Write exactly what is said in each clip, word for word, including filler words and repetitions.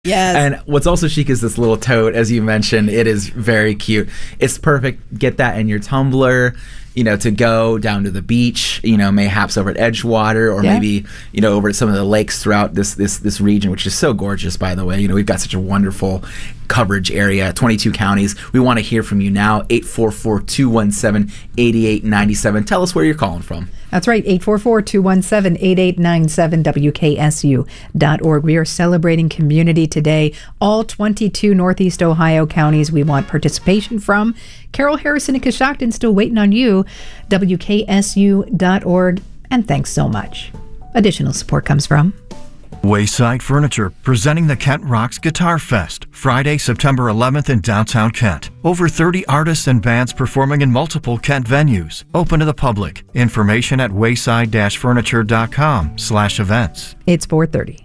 Yes. And what's also chic is this little tote, as you mentioned. It is very cute. It's perfect. Get that in your tumbler, you know, to go down to the beach, you know, mayhaps over at Edgewater, or yeah. maybe, you know, over at some of the lakes throughout this this this region, which is so gorgeous, by the way. You know, we've got such a wonderful coverage area, twenty-two counties. We want to hear from you now. eight four four, two one seven, eight eight nine seven. Tell us where you're calling from. That's right, eight four four, two one seven, eight eight nine seven, W K S U dot org. We are celebrating community today. All twenty-two Northeast Ohio counties we want participation from. Carol Harrison and Coshocton still waiting on you. W K S U dot org. And thanks so much. Additional support comes from Wayside Furniture, presenting the Kent Rocks Guitar Fest, Friday, September eleventh in downtown Kent. Over thirty artists and bands performing in multiple Kent venues. Open to the public. Information at wayside furniture dot com slash events. It's four thirty.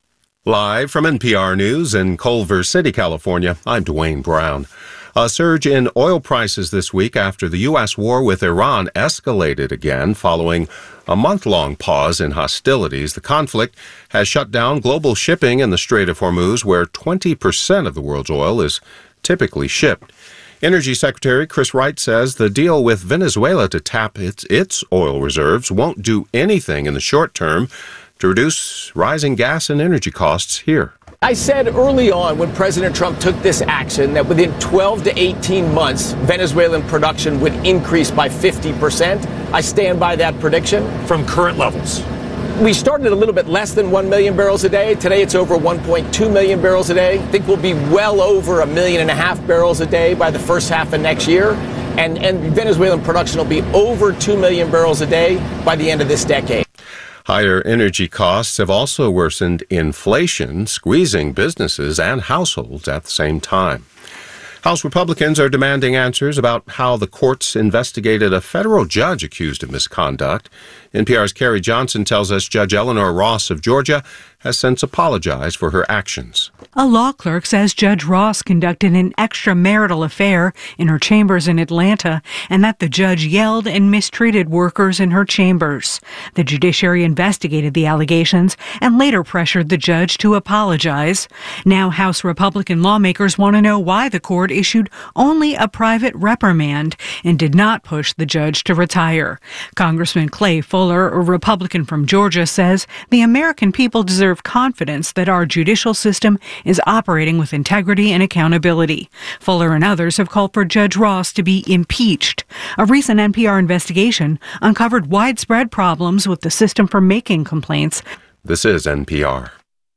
Live from N P R News in Culver City, California, I'm Dwayne Brown. A surge in oil prices this week after the U S war with Iran escalated again following a month-long pause in hostilities. The conflict has shut down global shipping in the Strait of Hormuz, where twenty percent of the world's oil is typically shipped. Energy Secretary Chris Wright says the deal with Venezuela to tap its, its oil reserves won't do anything in the short term to reduce rising gas and energy costs here. I said early on when President Trump took this action that within twelve to eighteen months, Venezuelan production would increase by fifty percent. I stand by that prediction. From current levels. We started a little bit less than one million barrels a day. Today it's over one point two million barrels a day. I think we'll be well over a million and a half barrels a day by the first half of next year. And, and Venezuelan production will be over two million barrels a day by the end of this decade. Higher energy costs have also worsened inflation, squeezing businesses and households at the same time. House Republicans are demanding answers about how the courts investigated a federal judge accused of misconduct. N P R's Carrie Johnson tells us Judge Eleanor Ross of Georgia has since apologized for her actions. A law clerk says Judge Ross conducted an extramarital affair in her chambers in Atlanta and that the judge yelled and mistreated workers in her chambers. The judiciary investigated the allegations and later pressured the judge to apologize. Now House Republican lawmakers want to know why the court issued only a private reprimand and did not push the judge to retire. Congressman Clay Fuller, a Republican from Georgia, says the American people deserve confidence that our judicial system is operating with integrity and accountability. Fuller and others have called for Judge Ross to be impeached. A recent N P R investigation uncovered widespread problems with the system for making complaints. This is N P R.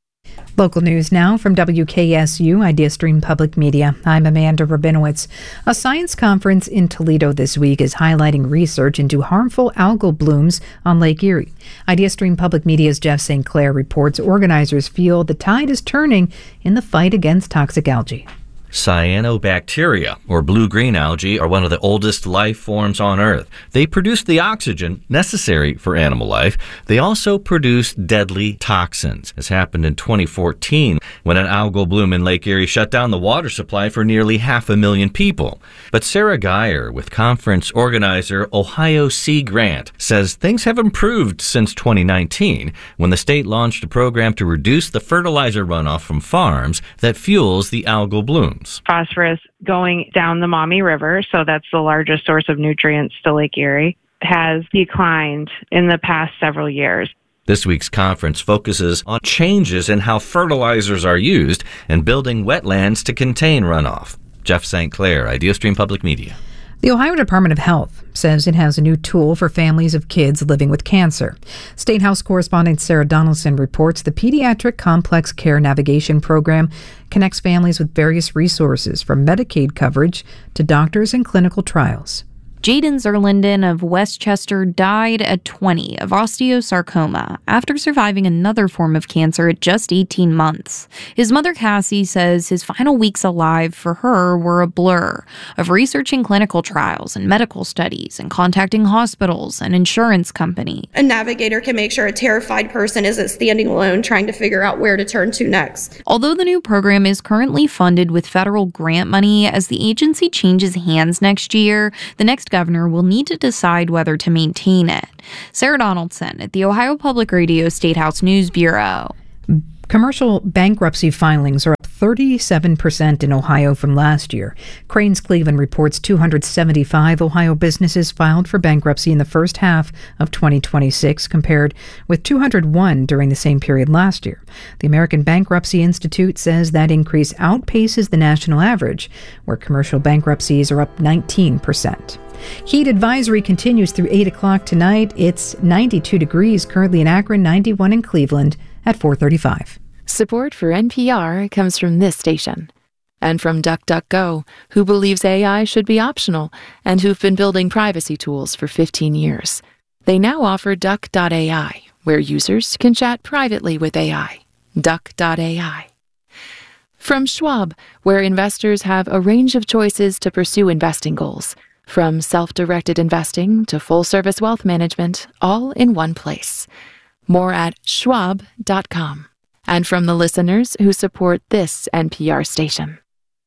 Local news now from W K S U, IdeaStream Public Media. I'm Amanda Rabinowitz. A science conference in Toledo this week is highlighting research into harmful algal blooms on Lake Erie. IdeaStream Public Media's Jeff Saint Clair reports organizers feel the tide is turning in the fight against toxic algae. Cyanobacteria, or blue-green algae, are one of the oldest life forms on Earth. They produce the oxygen necessary for animal life. They also produce deadly toxins. This happened in twenty fourteen when an algal bloom in Lake Erie shut down the water supply for nearly half a million people. But Sarah Geyer, with conference organizer Ohio Sea Grant, says things have improved since twenty nineteen, when the state launched a program to reduce the fertilizer runoff from farms that fuels the algal blooms. Phosphorus going down the Maumee River, so that's the largest source of nutrients to Lake Erie, has declined in the past several years. This week's conference focuses on changes in how fertilizers are used and building wetlands to contain runoff. Jeff Saint Clair, IdeaStream Public Media. The Ohio Department of Health says it has a new tool for families of kids living with cancer. State House correspondent Sarah Donaldson reports the Pediatric Complex Care Navigation Program connects families with various resources from Medicaid coverage to doctors and clinical trials. Jaden Zerlinden of Westchester died at twenty of osteosarcoma after surviving another form of cancer at just eighteen months. His mother, Cassie, says his final weeks alive for her were a blur of researching clinical trials and medical studies and contacting hospitals and insurance company. A navigator can make sure a terrified person isn't standing alone trying to figure out where to turn to next. Although the new program is currently funded with federal grant money, as the agency changes hands next year, the next governor will need to decide whether to maintain it. Sarah Donaldson at the Ohio Public Radio State House News Bureau. Commercial bankruptcy filings are up thirty-seven percent in Ohio from last year. Crain's Cleveland reports two hundred seventy-five Ohio businesses filed for bankruptcy in the first half of twenty twenty-six, compared with two hundred one during the same period last year. The American Bankruptcy Institute says that increase outpaces the national average, where commercial bankruptcies are up nineteen percent. Heat advisory continues through eight o'clock tonight. It's ninety-two degrees currently in Akron, ninety-one in Cleveland at four thirty-five. Support for N P R comes from this station and from DuckDuckGo, who believes A I should be optional and who've been building privacy tools for fifteen years. They now offer Duck dot A I, where users can chat privately with A I. Duck dot A I. From Schwab, where investors have a range of choices to pursue investing goals, from self-directed investing to full-service wealth management, all in one place. More at schwab dot com. And from the listeners who support this N P R station.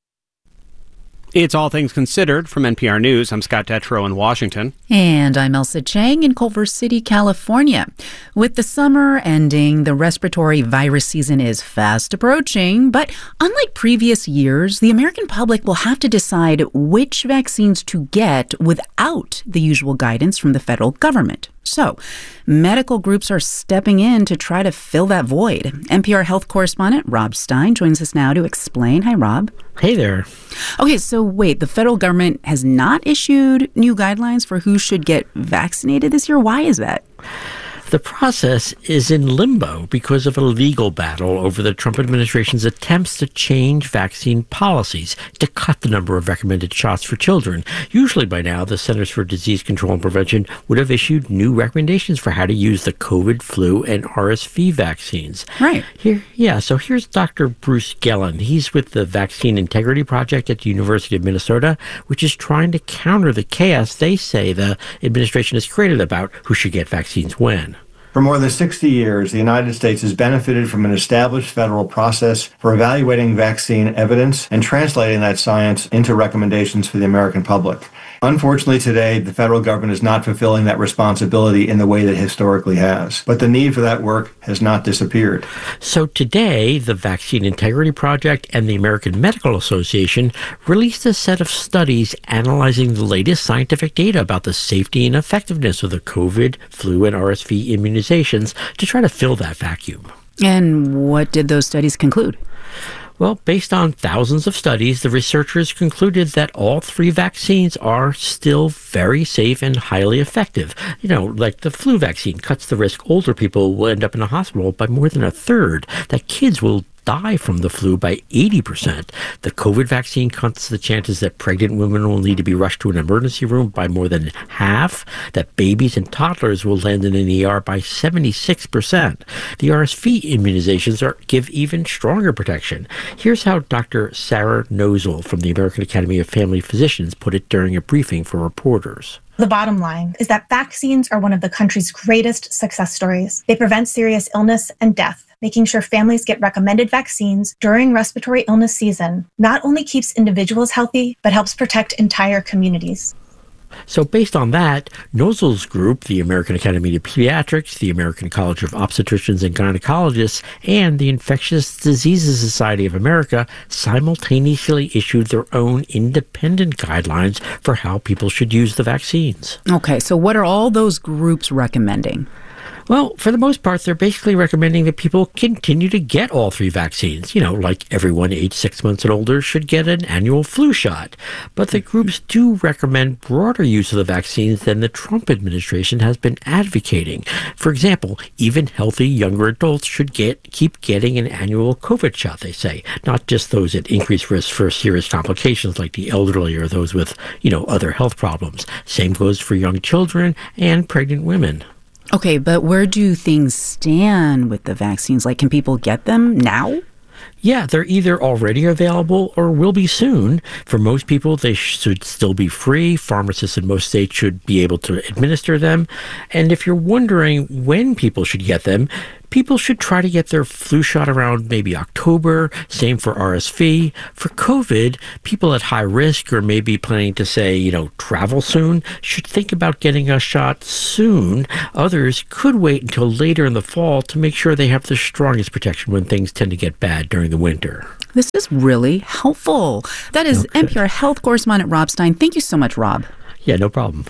It's All Things Considered from N P R News. I'm Scott Detrow in Washington. And I'm Elsa Chang in Culver City, California. With the summer ending, the respiratory virus season is fast approaching. But unlike previous years, the American public will have to decide which vaccines to get without the usual guidance from the federal government. So, medical groups are stepping in to try to fill that void. N P R health correspondent Rob Stein joins us now to explain. Hi, Rob. Hey there. Okay, so wait, the federal government has not issued new guidelines for who should get vaccinated this year? Why is that? The process is in limbo because of a legal battle over the Trump administration's attempts to change vaccine policies to cut the number of recommended shots for children. Usually by now, the Centers for Disease Control and Prevention would have issued new recommendations for how to use the COVID, flu, and R S V vaccines. Right. Here, yeah, so here's Doctor Bruce Gellin. He's with the Vaccine Integrity Project at the University of Minnesota, which is trying to counter the chaos they say the administration has created about who should get vaccines when. For more than sixty years, the United States has benefited from an established federal process for evaluating vaccine evidence and translating that science into recommendations for the American public. Unfortunately, today, the federal government is not fulfilling that responsibility in the way that it historically has. But the need for that work has not disappeared. So today, the Vaccine Integrity Project and the American Medical Association released a set of studies analyzing the latest scientific data about the safety and effectiveness of the COVID, flu, and R S V immunizations to try to fill that vacuum. And what did those studies conclude? Well, based on thousands of studies, the researchers concluded that all three vaccines are still very safe and highly effective. You know, like the flu vaccine cuts the risk older people will end up in a hospital by more than a third, that kids will die from the flu by eighty percent. The COVID vaccine cuts the chances that pregnant women will need to be rushed to an emergency room by more than half, that babies and toddlers will land in an E R by seventy-six percent. The R S V immunizations are give even stronger protection. Here's how Doctor Sarah Nozel from the American Academy of Family Physicians put it during a briefing for reporters. The bottom line is that vaccines are one of the country's greatest success stories. They prevent serious illness and death. Making sure families get recommended vaccines during respiratory illness season not only keeps individuals healthy, but helps protect entire communities. So based on that, Nozel's group, the American Academy of Pediatrics, the American College of Obstetricians and Gynecologists, and the Infectious Diseases Society of America simultaneously issued their own independent guidelines for how people should use the vaccines. Okay, so what are all those groups recommending? Well, for the most part, they're basically recommending that people continue to get all three vaccines. You know, like everyone aged six months and older should get an annual flu shot. But the groups do recommend broader use of the vaccines than the Trump administration has been advocating. For example, even healthy younger adults should get keep getting an annual COVID shot, they say, not just those at increased risk for serious complications like the elderly or those with, you know, other health problems. Same goes for young children and pregnant women. Okay, but where do things stand with the vaccines? Like, can people get them now? Yeah, they're either already available or will be soon. For most people, they should still be free. Pharmacists in most states should be able to administer them. And if you're wondering when people should get them, people should try to get their flu shot around maybe October. Same for R S V. For COVID, people at high risk or maybe planning to say, you know, travel soon should think about getting a shot soon. Others could wait until later in the fall to make sure they have the strongest protection when things tend to get bad during the winter. This is really helpful. That is okay. N P R health correspondent Rob Stein. Thank you so much, Rob. Yeah, no problem.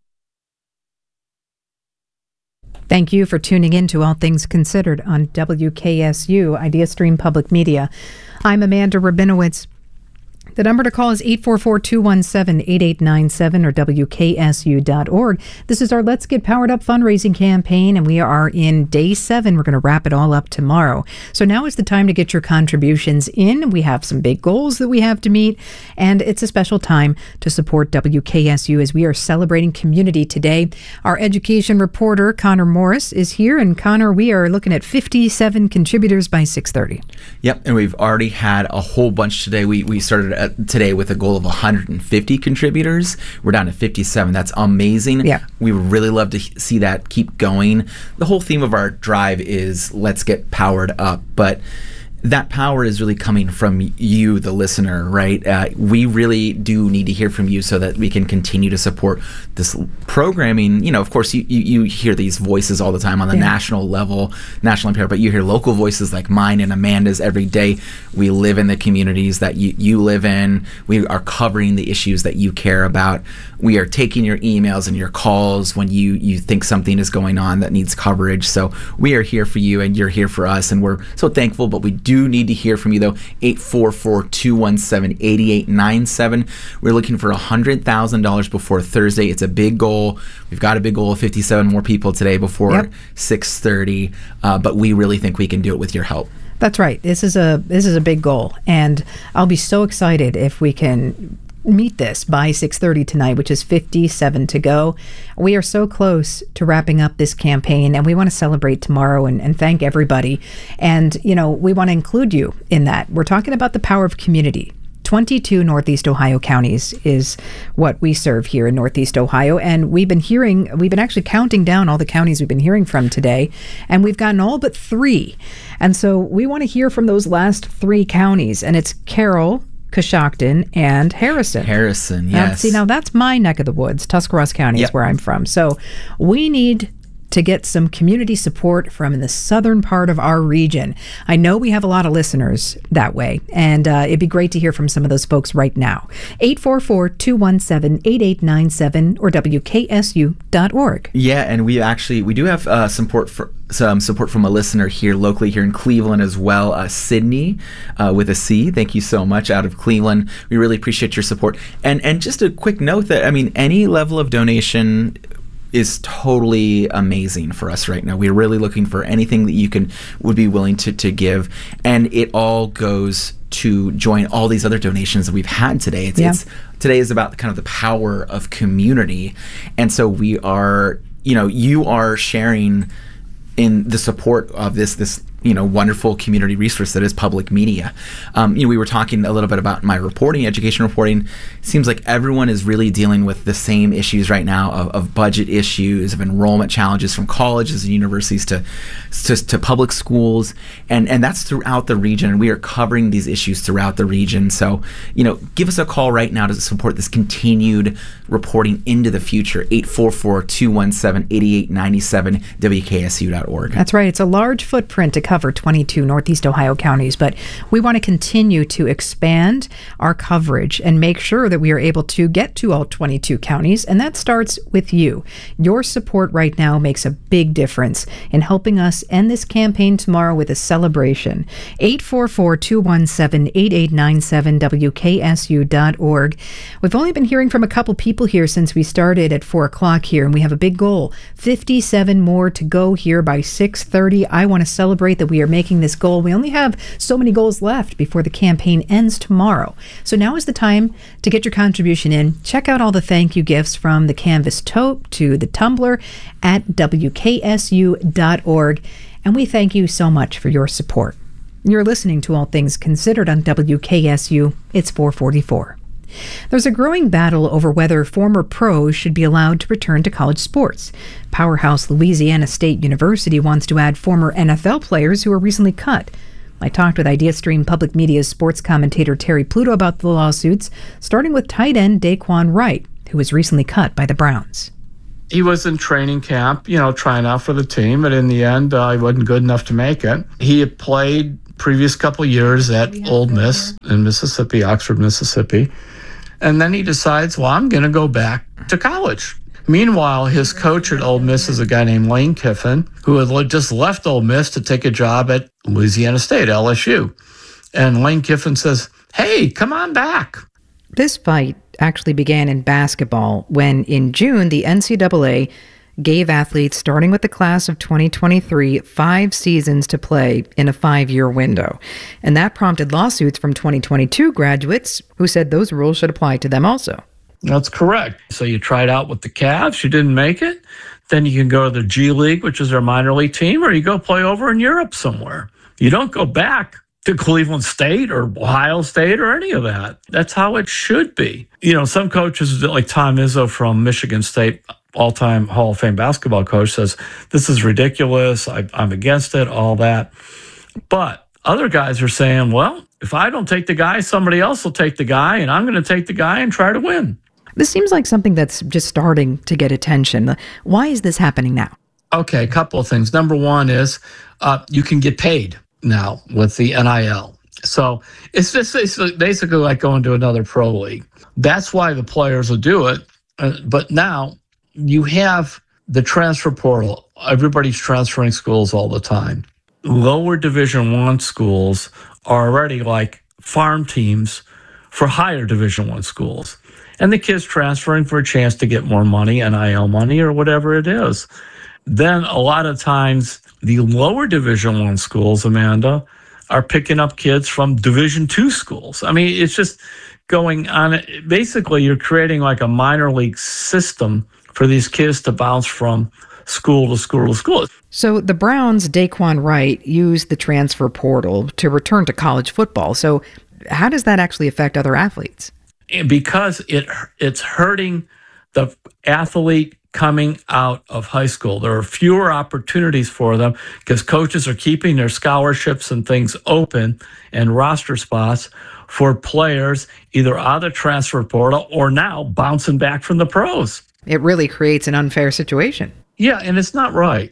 Thank you for tuning in to All Things Considered on W K S U, Idea Stream Public Media. I'm Amanda Rabinowitz. The number to call is eight four four, two one seven, eight eight nine seven or W K S U dot org. This is our Let's Get Powered Up fundraising campaign, and we are in day seven. We're going to wrap it all up tomorrow. So now is the time to get your contributions in. We have some big goals that we have to meet, and it's a special time to support W K S U as we are celebrating community today. Our education reporter, Connor Morris, is here, and Connor, we are looking at fifty-seven contributors by six thirty. Yep, and we've already had a whole bunch today. We, we started at today with a goal of one hundred fifty contributors. We're down to fifty-seven. That's amazing. Yeah. We would really love to see that keep going. The whole theme of our drive is let's get powered up, but that power is really coming from you, the listener, right? Uh, we really do need to hear from you so that we can continue to support this programming. You know, of course, you, you, you hear these voices all the time on the yeah. national level, national N P R, but you hear local voices like mine and Amanda's every day. We live in the communities that you, you live in. We are covering the issues that you care about. We are taking your emails and your calls when you, you think something is going on that needs coverage. So we are here for you and you're here for us, and we're so thankful, but we do do need to hear from you, though. eight four four, two one seven, eight eight nine seven. We're looking for one hundred thousand dollars before Thursday. It's a big goal. We've got a big goal of fifty-seven more people today before yep. six thirty, uh, but we really think we can do it with your help. That's right. This is a this is a big goal, and I'll be so excited if we can meet this by six thirty tonight, which is fifty-seven to go. We are so close to wrapping up this campaign, and we want to celebrate tomorrow and, and thank everybody. And, you know, we want to include you in that. We're talking about the power of community. twenty-two Northeast Ohio counties is what we serve here in Northeast Ohio. And we've been hearing, we've been actually counting down all the counties we've been hearing from today, and we've gotten all but three. And so we want to hear from those last three counties, and it's Carroll, Coshocton, and Harrison. Harrison, now, yes. See, now that's my neck of the woods. Tuscarawas County yep. is where I'm from. So we need to get some community support from in the southern part of our region. I know we have a lot of listeners that way, and uh, it'd be great to hear from some of those folks right now. eight four four, two one seven, eight eight nine seven or W K S U dot org. Yeah, and we actually, we do have uh, support for some support from a listener here locally here in Cleveland as well, uh, Sydney uh, with a C. Thank you so much out of Cleveland. We really appreciate your support. And and just a quick note that, I mean, any level of donation is totally amazing for us right now. We're really looking for anything that you can would be willing to, to give, and it all goes to join all these other donations that we've had today. It's, yeah. it's today is about kind of the power of community, and so we are, you know, you are sharing in the support of this this you know wonderful community resource that is public media. Um, you know, we were talking a little bit about my reporting, education reporting. It seems like everyone is really dealing with the same issues right now of, of budget issues, of enrollment challenges from colleges and universities to, to to public schools, and and that's throughout the region. And we are covering these issues throughout the region. So you know, give us a call right now to support this continued reporting into the future. eight four four, two one seven, eight eight nine seven, W K S U dot org. That's right. It's a large footprint to cover twenty-two Northeast Ohio counties, but we want to continue to expand our coverage and make sure that we are able to get to all twenty-two counties, and that starts with you. Your support right now makes a big difference in helping us end this campaign tomorrow with a celebration. eight four four, two one seven, eight eight nine seven, W K S U dot org. We've only been hearing from a couple people here since we started at four o'clock here, and we have a big goal. fifty-seven more to go here by six thirty. I want to celebrate that we are making this goal. We only have so many goals left before the campaign ends tomorrow. So now is the time to get your contribution in. Check out all the thank you gifts from the Canvas tote to the tumbler at W K S U dot org. And we thank you so much for your support. You're listening to All Things Considered on W K S U. It's four forty-four. There's a growing battle over whether former pros should be allowed to return to college sports. Powerhouse Louisiana State University wants to add former N F L players who were recently cut. I talked with IdeaStream Public Media's sports commentator Terry Pluto about the lawsuits, starting with tight end Daquan Wright, who was recently cut by the Browns. He was in training camp, you know, trying out for the team, but in the end, uh, he wasn't good enough to make it. He had played previous couple years at Ole Miss in Mississippi, Oxford, Mississippi. And then he decides, well, I'm going to go back to college. Meanwhile, his coach at Ole Miss is a guy named Lane Kiffin, who had just left Ole Miss to take a job at Louisiana State, L S U. And Lane Kiffin says, hey, come on back. This fight actually began in basketball when, in June, the N C double A gave athletes starting with the class of twenty twenty-three five seasons to play in a five-year window. And that prompted lawsuits from twenty twenty-two graduates who said those rules should apply to them also. That's correct. So you tried out with the Cavs, you didn't make it. Then you can go to the G League, which is their minor league team, or you go play over in Europe somewhere. You don't go back to Cleveland State or Ohio State or any of that. That's how it should be. You know, some coaches like Tom Izzo from Michigan State, all-time Hall of Fame basketball coach, says, this is ridiculous, I, I'm against it, all that. But other guys are saying, well, if I don't take the guy, somebody else will take the guy, and I'm going to take the guy and try to win. This seems like something that's just starting to get attention. Why is this happening now? Okay, a couple of things. Number one is uh, you can get paid now with the N I L. So it's just basically like going to another pro league. That's why the players will do it. Uh, but now you have the transfer portal. Everybody's transferring schools all the time. Lower Division One schools are already like farm teams for higher Division One schools. And the kids transferring for a chance to get more money, N I L money or whatever it is. Then a lot of times the lower Division One schools, Amanda, are picking up kids from Division Two schools. I mean, it's just going on. Basically, you're creating like a minor league system for these kids to bounce from school to school to school. So the Browns' Daquan Wright used the transfer portal to return to college football. So how does that actually affect other athletes? Because it it's hurting the athlete coming out of high school. There are fewer opportunities for them because coaches are keeping their scholarships and things open and roster spots for players either out of the transfer portal or now bouncing back from the pros. It really creates an unfair situation. Yeah, and it's not right.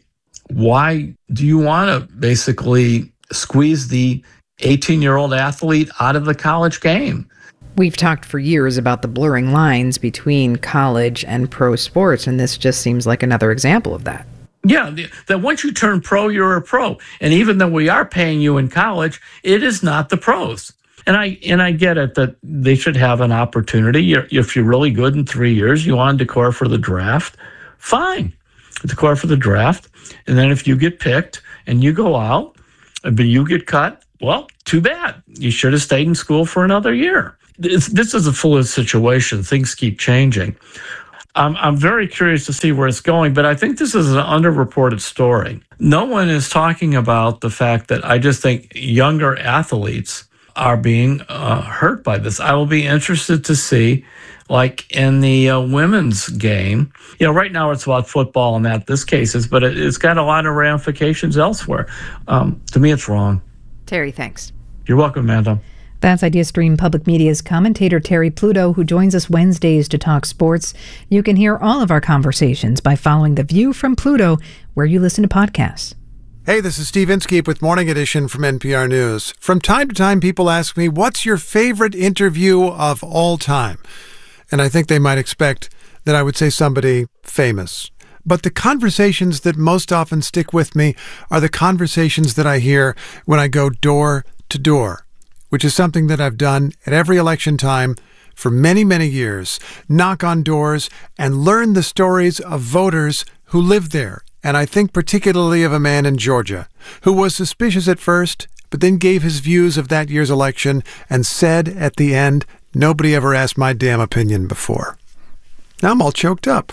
Why do you want to basically squeeze the eighteen-year-old athlete out of the college game? We've talked for years about the blurring lines between college and pro sports, and this just seems like another example of that. Yeah, that once you turn pro, you're a pro. And even though we are paying you in college, it is not the pros. And I and I get it that they should have an opportunity. You're, if you're really good in three years, you want to declare for the draft, fine. Declare for the draft. And then if you get picked and you go out, but you get cut, well, too bad. You should have stayed in school for another year. This, this is a fluid situation. Things keep changing. I'm, I'm very curious to see where it's going, but I think this is an underreported story. No one is talking about the fact that I just think younger athletes are being uh, hurt by this. I will be interested to see, like in the uh, women's game, you know, right now it's about football and that this case is, but it, it's got a lot of ramifications elsewhere. Um, to me, it's wrong. Terry, thanks. You're welcome, Amanda. That's IdeaStream Public Media's commentator Terry Pluto, who joins us Wednesdays to talk sports. You can hear all of our conversations by following The View from Pluto, where you listen to podcasts. Hey, this is Steve Inskeep with Morning Edition from N P R News. From time to time, people ask me, what's your favorite interview of all time? And I think they might expect that I would say somebody famous. But the conversations that most often stick with me are the conversations that I hear when I go door to door, which is something that I've done at every election time for many, many years. Knock on doors and learn the stories of voters who live there. And I think particularly of a man in Georgia who was suspicious at first, but then gave his views of that year's election and said at the end, nobody ever asked my damn opinion before. Now I'm all choked up.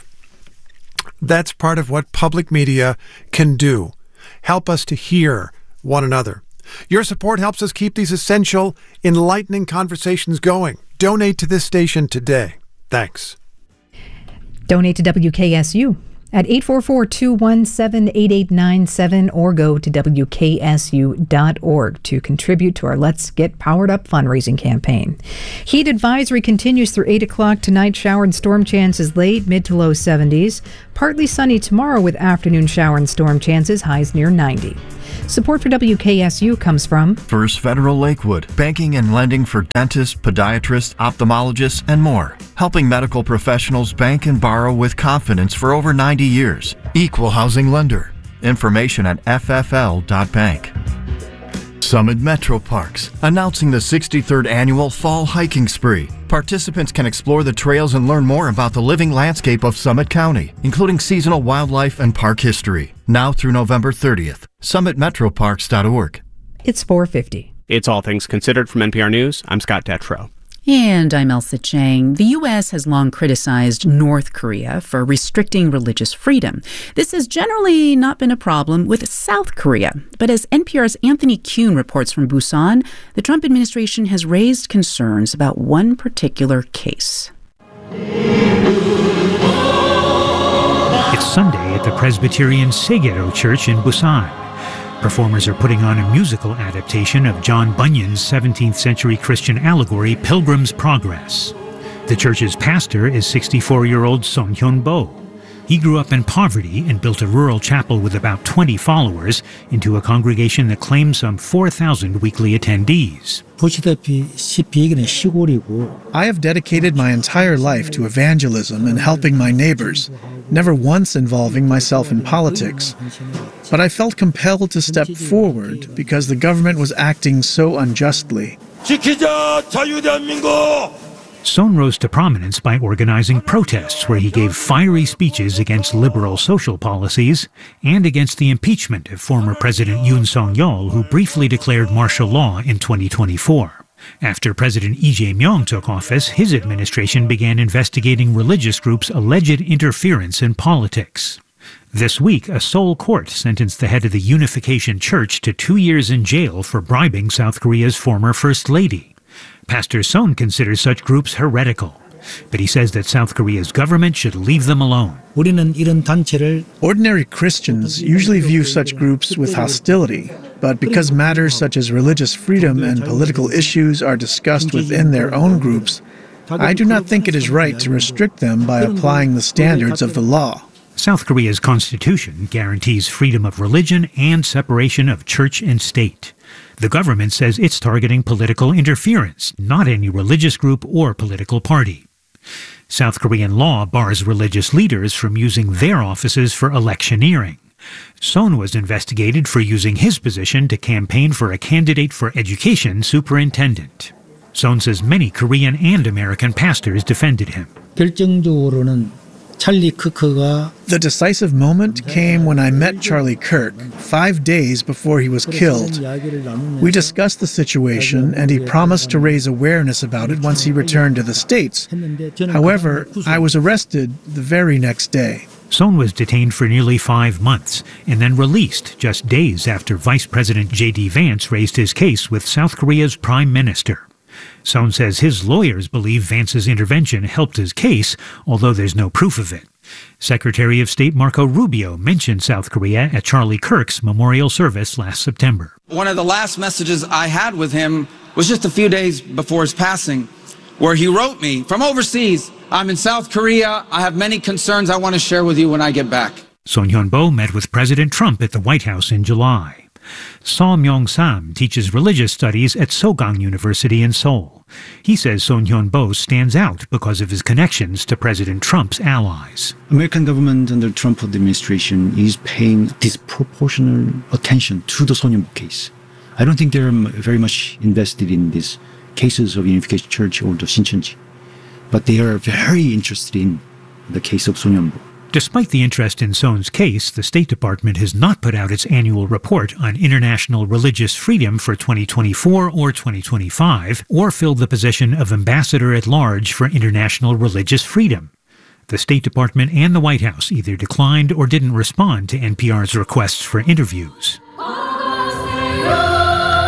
That's part of what public media can do. Help us to hear one another. Your support helps us keep these essential, enlightening conversations going. Donate to this station today. Thanks. Donate to W K S U at eight four four, two one seven, eight eight nine seven or go to W K S U dot org to contribute to our Let's Get Powered Up fundraising campaign. Heat advisory continues through eight o'clock tonight. Shower and storm chances late, mid to low seventies. Partly sunny tomorrow with afternoon shower and storm chances, highs near ninety. Support for W K S U comes from First Federal Lakewood, banking and lending for dentists, podiatrists, ophthalmologists, and more. Helping medical professionals bank and borrow with confidence for over ninety years. Equal housing lender. Information at F F L dot bank. Summit Metro Parks, announcing the sixty-third annual Fall Hiking Spree. Participants can explore the trails and learn more about the living landscape of Summit County, including seasonal wildlife and park history. Now through November thirtieth. summit metro parks dot org. It's four fifty. It's All Things Considered from N P R News. I'm Scott Detrow. And I'm Elsa Chang. The U S has long criticized North Korea for restricting religious freedom. This has generally not been a problem with South Korea. But as N P R's Anthony Kuhn reports from Busan, the Trump administration has raised concerns about one particular case. It's Sunday at the Presbyterian Segero Church in Busan. Performers are putting on a musical adaptation of John Bunyan's seventeenth century Christian allegory, Pilgrim's Progress. The church's pastor is sixty-four-year-old Song Hyun-bo. He grew up in poverty and built a rural chapel with about twenty followers into a congregation that claims some four thousand weekly attendees. I have dedicated my entire life to evangelism and helping my neighbors, never once involving myself in politics. But I felt compelled to step forward because the government was acting so unjustly. Son rose to prominence by organizing protests where he gave fiery speeches against liberal social policies and against the impeachment of former President Yoon Suk-yeol, who briefly declared martial law in twenty twenty-four. After President Lee Jae-myung took office, his administration began investigating religious groups' alleged interference in politics. This week, a Seoul court sentenced the head of the Unification Church to two years in jail for bribing South Korea's former First Lady. Pastor Son considers such groups heretical, but he says that South Korea's government should leave them alone. Ordinary Christians usually view such groups with hostility, but because matters such as religious freedom and political issues are discussed within their own groups, I do not think it is right to restrict them by applying the standards of the law. South Korea's constitution guarantees freedom of religion and separation of church and state. The government says it's targeting political interference, not any religious group or political party. South Korean law bars religious leaders from using their offices for electioneering. Son was investigated for using his position to campaign for a candidate for education superintendent. Son says many Korean and American pastors defended him. The decisive moment came when I met Charlie Kirk, five days before he was killed. We discussed the situation, and he promised to raise awareness about it once he returned to the States. However, I was arrested the very next day. Son was detained for nearly five months and then released just days after Vice President J D Vance raised his case with South Korea's prime minister. Son says his lawyers believe Vance's intervention helped his case, although there's no proof of it. Secretary of State Marco Rubio mentioned South Korea at Charlie Kirk's memorial service last September. One of the last messages I had with him was just a few days before his passing, where he wrote me from overseas, "I'm in South Korea. I have many concerns I want to share with you when I get back." Son Hyun-bo met with President Trump at the White House in July. Seo Myung-sam teaches religious studies at Sogang University in Seoul. He says Son Hyun-bo stands out because of his connections to President Trump's allies. American government under Trump administration is paying disproportionate attention to the Son Hyun-bo case. I don't think they're very much invested in these cases of Unification Church or the Shincheonji, but they are very interested in the case of Son Hyun-bo. Despite the interest in Son's case, the State Department has not put out its annual report on international religious freedom for twenty twenty-four or twenty twenty-five, or filled the position of Ambassador at Large for International Religious Freedom. The State Department and the White House either declined or didn't respond to N P R's requests for interviews.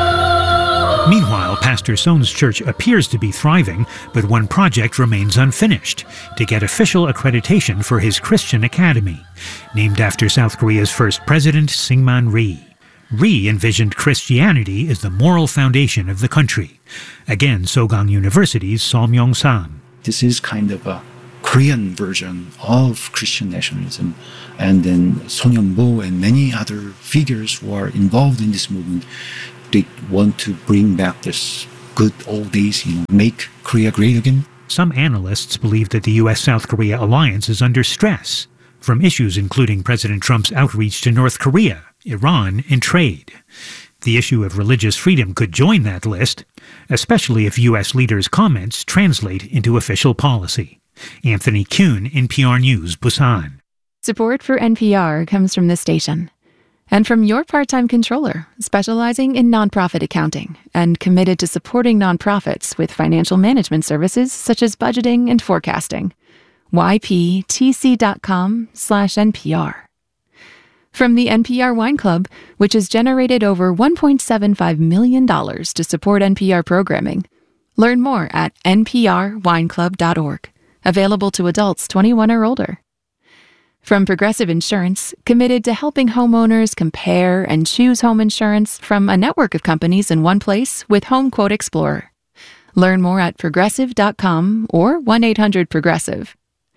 Meanwhile, Pastor Sohn's church appears to be thriving, but one project remains unfinished: to get official accreditation for his Christian academy, named after South Korea's first president, Syngman Rhee. Rhee envisioned Christianity as the moral foundation of the country. Again, Sogang University's Saul Myung-sam. This is kind of a Korean version of Christian nationalism. And then Song Hyun-bo and many other figures who are involved in this movement, they want to bring back this good old days, you know, make Korea great again. Some analysts believe that the U S South Korea alliance is under stress from issues including President Trump's outreach to North Korea, Iran, and trade. The issue of religious freedom could join that list, especially if U S leaders' comments translate into official policy. Anthony Kuhn, N P R News, Busan. Support for N P R comes from this station and from your part-time controller, specializing in nonprofit accounting and committed to supporting nonprofits with financial management services such as budgeting and forecasting. Y P T C dot com slash N P R. From the N P R Wine Club, which has generated over one point seven five million dollars to support N P R programming. Learn more at N P R wine club dot org. Available to adults twenty-one or older. From Progressive Insurance, committed to helping homeowners compare and choose home insurance from a network of companies in one place with Home Quote Explorer. Learn more at progressive dot com or one eight hundred progressive.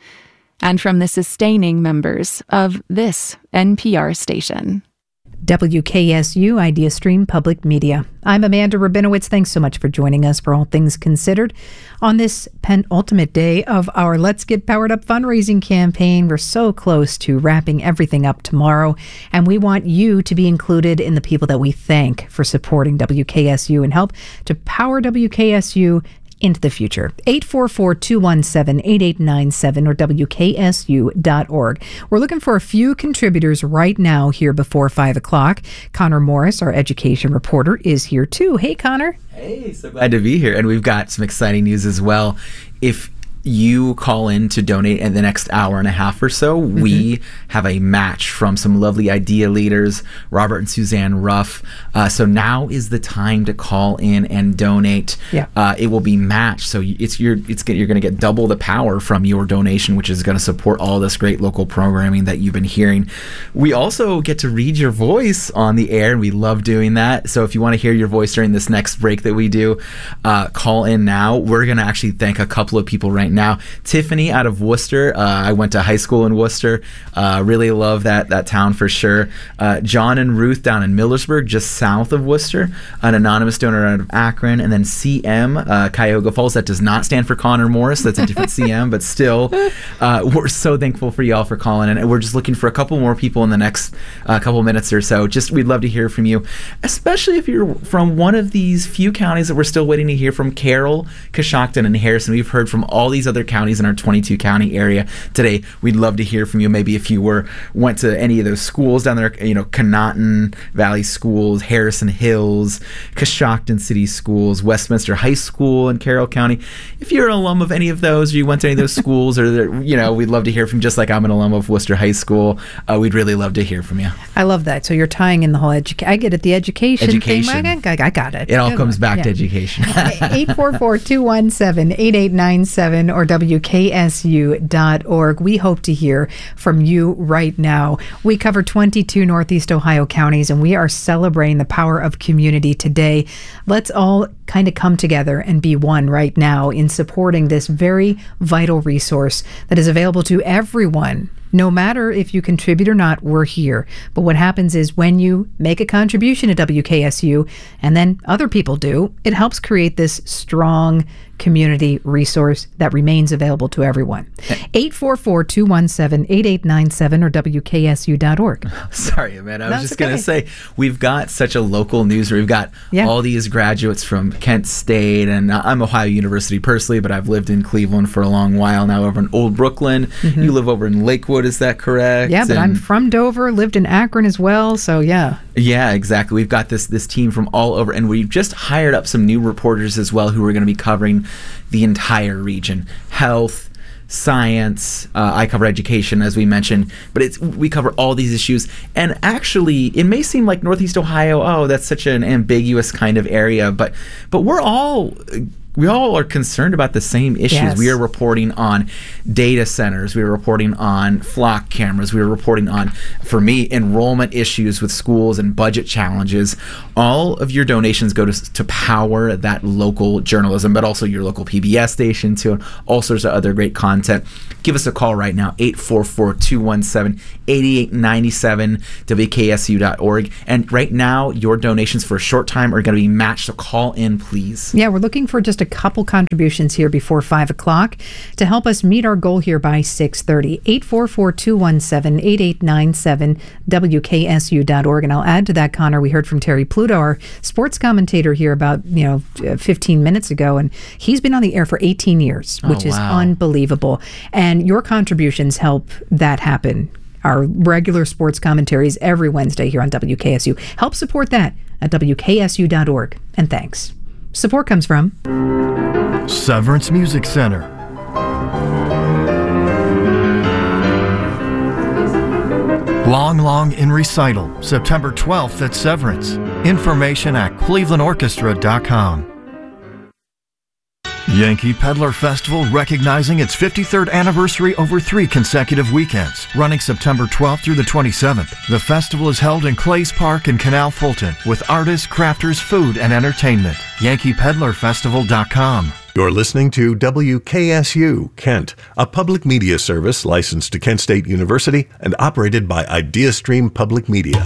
And from the sustaining members of this N P R station. W K S U IdeaStream Public Media. I'm Amanda Rabinowitz. Thanks so much for joining us for All Things Considered on this penultimate day of our Let's Get Powered Up fundraising campaign. We're so close to wrapping everything up tomorrow, and we want you to be included in the people that we thank for supporting W K S U and help to power W K S U into the future. eight four four, two one seven, eight eight nine seven or W K S U dot org. We're looking for a few contributors right now here before five o'clock. Connor Morris, our education reporter, is here too. Hey, Connor. Hey, so glad to be here. And we've got some exciting news as well. If you call in to donate in the next hour and a half or so, mm-hmm. we have a match from some lovely idea leaders, Robert and Suzanne Ruff. Uh, so now is the time to call in and donate. Yeah. Uh, it will be matched. So it's you're it's you're going to get double the power from your donation, which is going to support all this great local programming that you've been hearing. We also get to read your voice on the air, and we love doing that. So if you want to hear your voice during this next break that we do, uh, call in now. We're going to actually thank a couple of people right now. Tiffany out of Worcester. Uh, I went to high school in Worcester. Uh, really love that that town for sure. Uh, John and Ruth down in Millersburg, just south of Worcester. An anonymous donor out of Akron. And then C M, uh, Cuyahoga Falls. That does not stand for Connor Morris. That's a different C M, but still, uh, we're so thankful for y'all for calling. And we're just looking for a couple more people in the next uh, couple minutes or so. Just we'd love to hear from you, especially if you're from one of these few counties that we're still waiting to hear from. Carroll, Coshocton, and Harrison. We've heard from all these other counties in our twenty-two county area today. We'd love to hear from you. Maybe if you were went to any of those schools down there, you know, Conotton Valley Schools, Harrison Hills, Coshocton City Schools, Westminster High School in Carroll County. If you're an alum of any of those, or you went to any of those schools, or you know, we'd love to hear from. Just like I'm an alum of Worcester High School, uh, we'd really love to hear from you. I love that. So you're tying in the whole education. I get it. The education, education. thing. I, I got it. It all Good comes one. back yeah. to education. eight four four, two one seven, eight eight nine seven or W K S U dot org. We hope to hear from you right now. We cover twenty-two Northeast Ohio counties, and we are celebrating the power of community today. Let's all kind of come together and be one right now in supporting this very vital resource that is available to everyone. No matter if you contribute or not, we're here. But what happens is when you make a contribution to W K S U and then other people do, it helps create this strong community resource that remains available to everyone. eight four four, two one seven, eight eight nine seven or W K S U dot org. Sorry, Amanda. I was That's just going okay. to say, we've got such a local news. We've got Yeah. all these graduates from Kent State, and I'm Ohio University personally, but I've lived in Cleveland for a long while now, over in Old Brooklyn. Mhm. You live over in Lakewood, is that correct? Yeah, but And- I'm from Dover, lived in Akron as well, so yeah. Yeah, exactly. We've got this this team from all over, and we've just hired up some new reporters as well who are going to be covering the entire region. Health, science. Uh, I cover education, as we mentioned, but it's we cover all these issues. And actually, it may seem like Northeast Ohio, oh, that's such an ambiguous kind of area, but but we're all we all are concerned about the same issues. Yes. We are reporting on data centers. We are reporting on flock cameras. We are reporting on, for me, enrollment issues with schools and budget challenges. All of your donations go to, to power that local journalism, but also your local P B S station too, and all sorts of other great content. Give us a call right now, eight four four, two one seven, eight eight nine seven, W K S U dot org. And right now, your donations for a short time are going to be matched, so call in, please. Yeah, we're looking for just a couple contributions here before five o'clock to help us meet our goal here by six thirty. eight four four, two one seven, eight eight nine seven, W K S U dot org. And I'll add to that, Connor, we heard from Terry Pluto, our sports commentator here about, you know, fifteen minutes ago, and he's been on the air for eighteen years, which oh, wow. is unbelievable. And your contributions help that happen. Our regular sports commentaries every Wednesday here on W K S U. Help support that at W K S U dot org. And thanks. Support comes from Severance Music Center. Long Long in Recital, September twelfth at Severance. Information at cleveland orchestra dot com. Yankee Peddler Festival recognizing its fifty-third anniversary over three consecutive weekends, running September twelfth through the twenty-seventh. The festival is held in Clays Park in Canal Fulton with artists, crafters, food, and entertainment. yankee peddler festival dot com. You're listening to W K S U, Kent, a public media service licensed to Kent State University and operated by IdeaStream Public Media.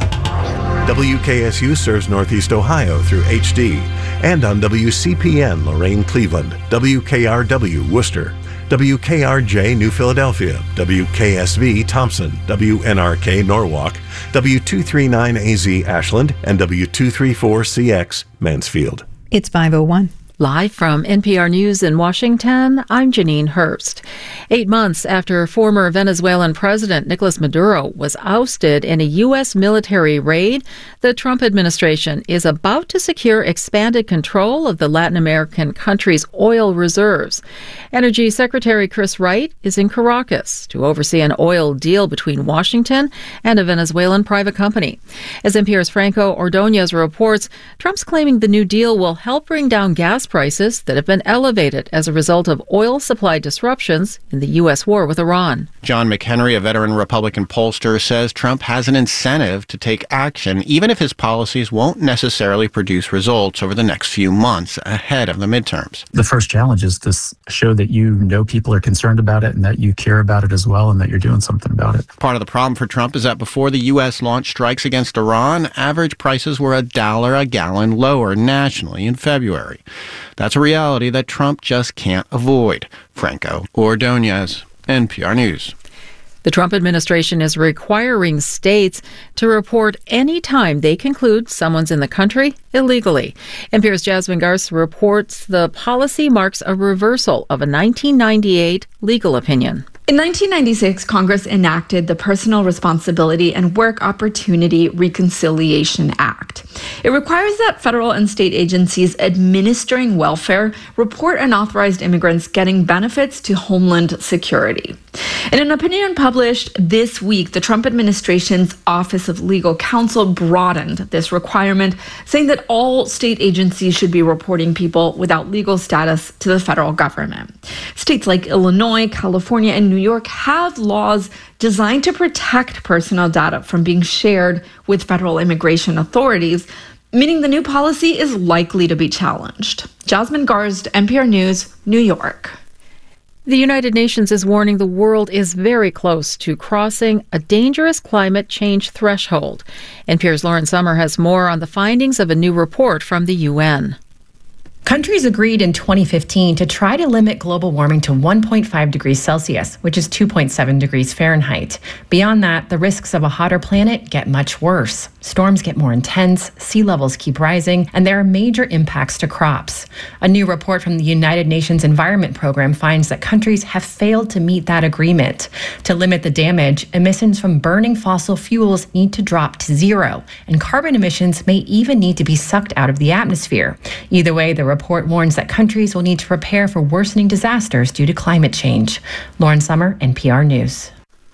W K S U serves Northeast Ohio through H D and on W C P N Lorain, Cleveland, W K R W Worcester, W K R J New Philadelphia, W K S V Thompson, W N R K Norwalk, W two thirty-nine A Z Ashland, and W two thirty-four C X Mansfield. It's five oh one. Live from N P R News in Washington, I'm Janine Herbst. Eight months after former Venezuelan President Nicolas Maduro was ousted in a U S military raid, the Trump administration is about to secure expanded control of the Latin American country's oil reserves. Energy Secretary Chris Wright is in Caracas to oversee an oil deal between Washington and a Venezuelan private company. As N P R's Franco Ordonez reports, Trump's claiming the new deal will help bring down gas prices that have been elevated as a result of oil supply disruptions in the U S war with Iran. John McHenry, a veteran Republican pollster, says Trump has an incentive to take action, even if his policies won't necessarily produce results over the next few months ahead of the midterms. The first challenge is to show that you know people are concerned about it and that you care about it as well and that you're doing something about it. Part of the problem for Trump is that before the U S launched strikes against Iran, average prices were a dollar a gallon lower nationally in February. That's a reality that Trump just can't avoid. Franco Ordonez, N P R News. The Trump administration is requiring states to report any time they conclude someone's in the country illegally. N P R's Jasmine Garst reports the policy marks a reversal of a nineteen ninety-eight legal opinion. In nineteen ninety-six, Congress enacted the Personal Responsibility and Work Opportunity Reconciliation Act. It requires that federal and state agencies administering welfare report unauthorized immigrants getting benefits to Homeland Security. In an opinion published this week, the Trump administration's Office of Legal Counsel broadened this requirement, saying that all state agencies should be reporting people without legal status to the federal government. States like Illinois, California, and New York have laws designed to protect personal data from being shared with federal immigration authorities, meaning the new policy is likely to be challenged. Jasmine Garst, N P R News, New York. The United Nations is warning the world is very close to crossing a dangerous climate change threshold. N P R's Lauren Sommer has more on the findings of a new report from the U N. Countries agreed in twenty fifteen to try to limit global warming to one point five degrees Celsius, which is two point seven degrees Fahrenheit. Beyond that, the risks of a hotter planet get much worse. Storms get more intense, sea levels keep rising, and there are major impacts to crops. A new report from the United Nations Environment Program finds that countries have failed to meet that agreement. To limit the damage, emissions from burning fossil fuels need to drop to zero, and carbon emissions may even need to be sucked out of the atmosphere. Either way, the report warns that countries will need to prepare for worsening disasters due to climate change. Lauren Sommer, N P R News.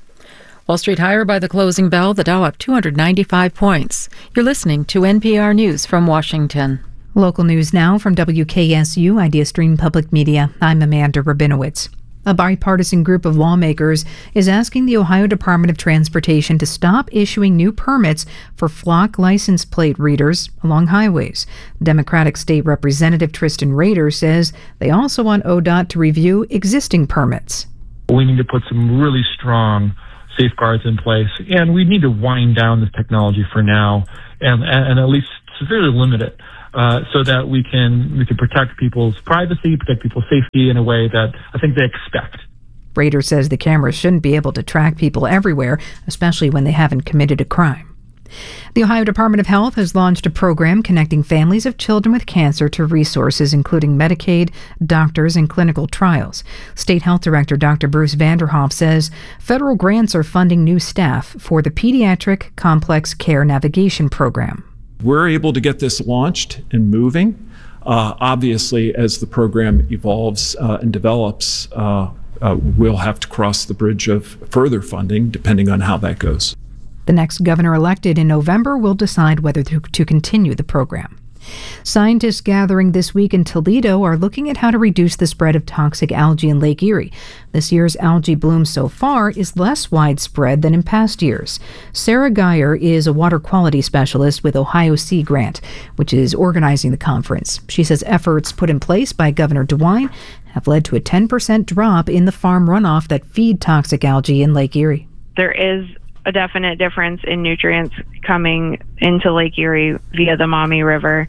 Wall Street higher by the closing bell, the Dow up two hundred ninety-five points. You're listening to N P R News from Washington. Local news now from W K S U IdeaStream Public Media. I'm Amanda Rabinowitz. A bipartisan group of lawmakers is asking the Ohio Department of Transportation to stop issuing new permits for flock license plate readers along highways. Democratic State Representative Tristan Rader says they also want O D O T to review existing permits. We need to put some really strong safeguards in place, and we need to wind down this technology for now and, and at least severely limit it uh, so that we can we can protect people's privacy, protect people's safety in a way that I think they expect. Rader says the cameras shouldn't be able to track people everywhere, especially when they haven't committed a crime. The Ohio Department of Health has launched a program connecting families of children with cancer to resources including Medicaid, doctors, and clinical trials. State Health Director Doctor Bruce Vanderhoff says federal grants are funding new staff for the Pediatric Complex Care Navigation Program. We're able to get this launched and moving. Uh, obviously, as the program evolves uh, and develops, uh, uh, we'll have to cross the bridge of further funding depending on how that goes. The next governor elected in November will decide whether to, to continue the program. Scientists gathering this week in Toledo are looking at how to reduce the spread of toxic algae in Lake Erie. This year's algae bloom so far is less widespread than in past years. Sarah Geyer is a water quality specialist with Ohio Sea Grant, which is organizing the conference. She says efforts put in place by Governor DeWine have led to a ten percent drop in the farm runoff that feed toxic algae in Lake Erie. There is a definite difference in nutrients coming into Lake Erie via the Maumee River.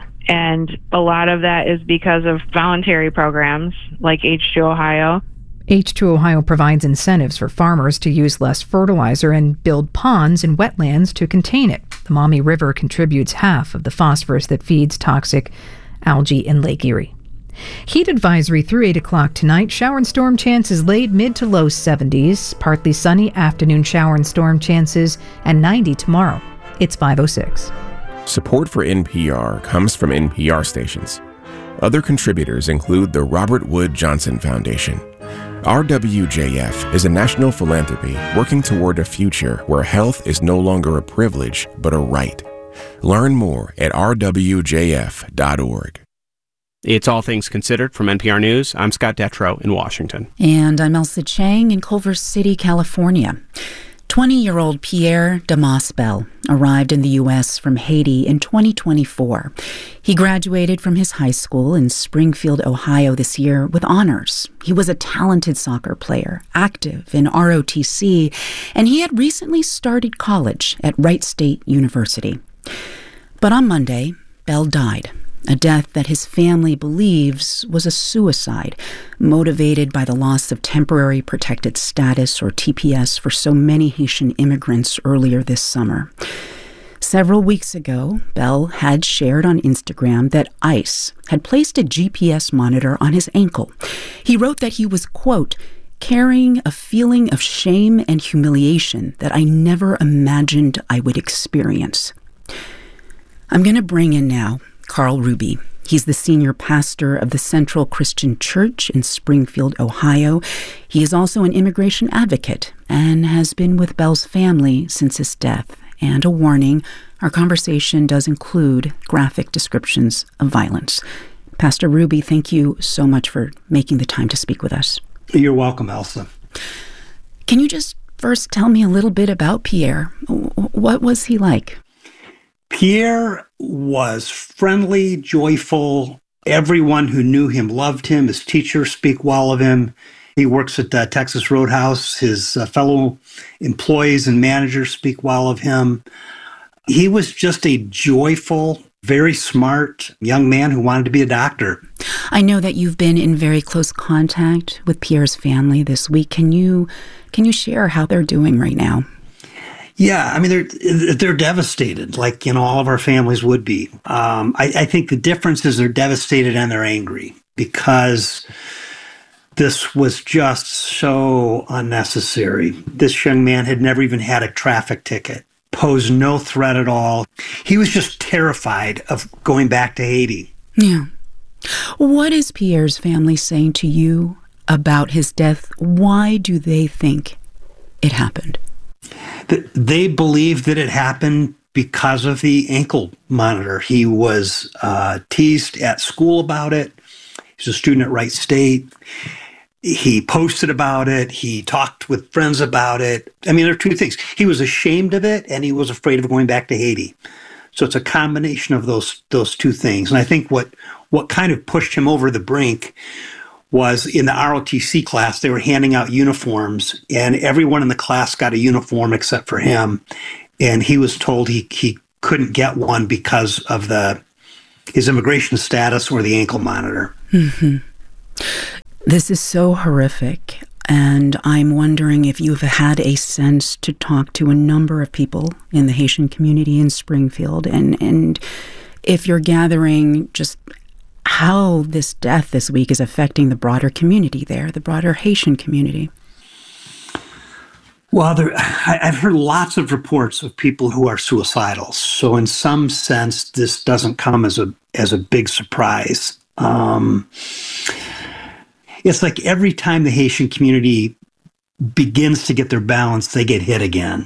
And a lot of that is because of voluntary programs like H two Ohio. H two Ohio provides incentives for farmers to use less fertilizer and build ponds and wetlands to contain it. The Maumee River contributes half of the phosphorus that feeds toxic algae in Lake Erie. Heat advisory through eight o'clock tonight. Shower and storm chances late mid to low seventies. Partly sunny afternoon shower and storm chances and ninety tomorrow. It's five oh six. Support for N P R comes from N P R stations. Other contributors include the Robert Wood Johnson Foundation. R W J F is a national philanthropy working toward a future where health is no longer a privilege but a right. Learn more at r w j f dot org. It's All Things Considered from N P R News. I'm Scott Detrow in Washington. And I'm Elsa Chang in Culver City, California. twenty-year-old Pierre Damas Bell arrived in the U S from Haiti in twenty twenty-four. He graduated from his high school in Springfield, Ohio this year with honors. He was a talented soccer player, active in R O T C, and he had recently started college at Wright State University. But on Monday, Bell died. A death that his family believes was a suicide, motivated by the loss of temporary protected status, or T P S, for so many Haitian immigrants earlier this summer. Several weeks ago, Bell had shared on Instagram that ICE had placed a G P S monitor on his ankle. He wrote that he was, quote, carrying a feeling of shame and humiliation that I never imagined I would experience. I'm going to bring in now Carl Ruby. He's the senior pastor of the Central Christian Church in Springfield, Ohio. He is also an immigration advocate and has been with Bell's family since his death. And a warning, our conversation does include graphic descriptions of violence. Pastor Ruby, thank you so much for making the time to speak with us. You're welcome, Elsa. Can you just first tell me a little bit about Pierre? What was he like? Pierre was friendly, joyful. Everyone who knew him loved him. His teachers speak well of him. He works at the Texas Roadhouse. His uh, fellow employees and managers speak well of him. He was just a joyful, very smart young man who wanted to be a doctor. I know that you've been in very close contact with Pierre's family this week. Can you can you share how they're doing right now? Yeah, I mean, they're they're devastated, like, you know, all of our families would be. Um, I, I think the difference is they're devastated and they're angry because this was just so unnecessary. This young man had never even had a traffic ticket, posed no threat at all. He was just terrified of going back to Haiti. Yeah. What is Pierre's family saying to you about his death? Why do they think it happened? They believe that it happened because of the ankle monitor. He was uh, teased at school about it. He's a student at Wright State. He posted about it. He talked with friends about it. I mean, there are two things. He was ashamed of it, and he was afraid of going back to Haiti. So it's a combination of those those two things. And I think what what kind of pushed him over the brink was in the R O T C class, they were handing out uniforms, and everyone in the class got a uniform except for him. And he was told he, he couldn't get one because of the his immigration status or the ankle monitor. Mm-hmm. This is so horrific. And I'm wondering if you've had a sense to talk to a number of people in the Haitian community in Springfield, and, and if you're gathering just how this death this week is affecting the broader community there, the broader Haitian community. Well, there, I, I've heard lots of reports of people who are suicidal. So in some sense, this doesn't come as a as a big surprise. Um, it's like every time the Haitian community begins to get their balance, they get hit again.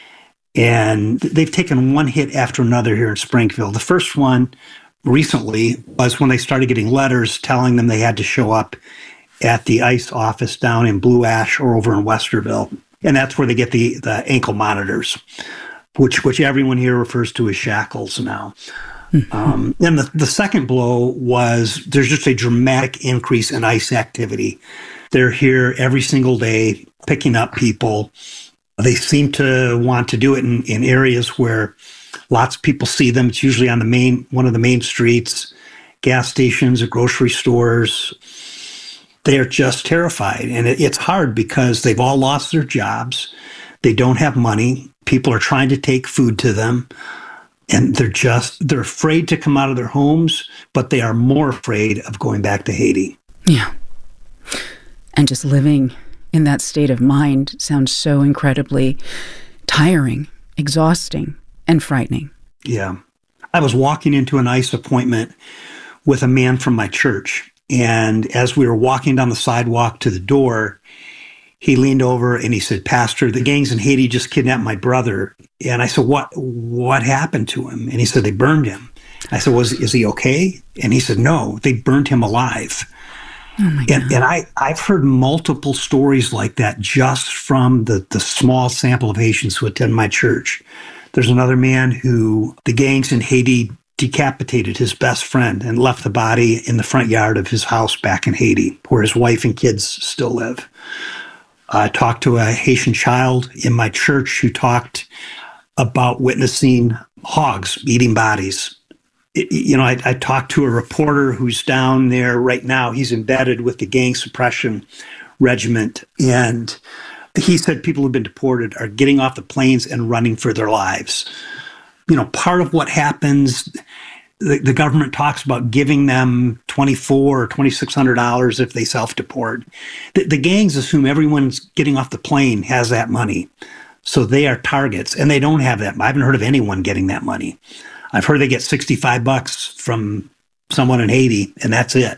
And they've taken one hit after another here in Springfield. The first one recently was when they started getting letters telling them they had to show up at the ICE office down in Blue Ash or over in Westerville. And that's where they get the, the ankle monitors, which which everyone here refers to as shackles now. Mm-hmm. Um, and the, the second blow was there's just a dramatic increase in ICE activity. They're here every single day picking up people. They seem to want to do it in, in areas where lots of people see them. It's usually on the main one of the main streets, gas stations, or grocery stores. They are just terrified. And it, it's hard because they've all lost their jobs. They don't have money. People are trying to take food to them. And they're just, they're afraid to come out of their homes, but they are more afraid of going back to Haiti. Yeah. And just living in that state of mind sounds so incredibly tiring, exhausting, and frightening. Yeah. I was walking into an ICE appointment with a man from my church. And as we were walking down the sidewalk to the door, he leaned over and he said, "Pastor, the gangs in Haiti just kidnapped my brother." And I said, what what happened to him? And he said, "They burned him." I said, "Was is he okay?" And he said, "No, they burned him alive." Oh my God. And, and I, I've heard multiple stories like that just from the, the small sample of Haitians who attend my church. There's another man who the gangs in Haiti decapitated his best friend and left the body in the front yard of his house back in Haiti, where his wife and kids still live. I talked to a Haitian child in my church who talked about witnessing hogs eating bodies. It, you know, I, I talked to a reporter who's down there right now. He's embedded with the gang suppression regiment. And he said people who've been deported are getting off the planes and running for their lives. You know, part of what happens, the, the government talks about giving them twenty-four hundred dollars or twenty-six hundred dollars if they self-deport. The, the gangs assume everyone's getting off the plane has that money. So they are targets, and they don't have that. I haven't heard of anyone getting that money. I've heard they get sixty-five bucks from someone in Haiti, and that's it.